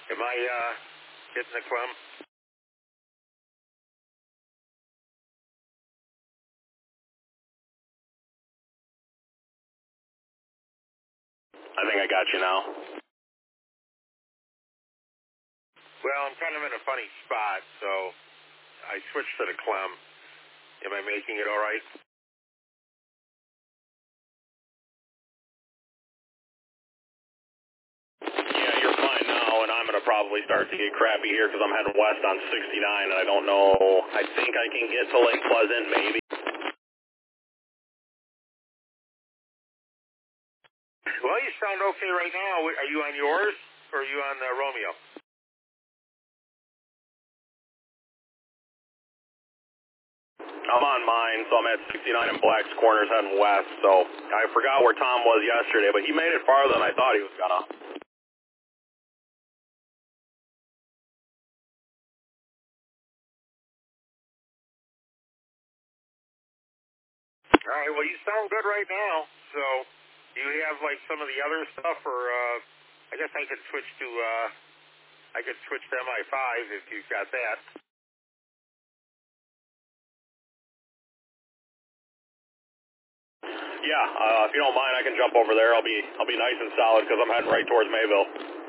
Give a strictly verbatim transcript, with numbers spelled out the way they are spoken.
Am I uh, hitting the Clem? I think I got you now. Well, I'm kind of in a funny spot, so I switched to the Clem. Am I making it all right? Yeah, you're fine now, and I'm going to probably start to get crappy here because I'm heading west on sixty-nine, and I don't know. I think I can get to Lake Pleasant, maybe. Well, you sound okay right now. Are you on yours, or are you on uh, Romeo? I'm on mine, so I'm at sixty-nine in Black's Corners heading west, so I forgot where Tom was yesterday, but he made it farther than I thought he was going to. All right, well, you sound good right now. So do you have, like, some of the other stuff, or uh, I guess I could switch to, uh, I could switch to M I five if you've got that. Yeah, uh, if you don't mind, I can jump over there. I'll be I'll be nice and solid because I'm heading right towards Mayville.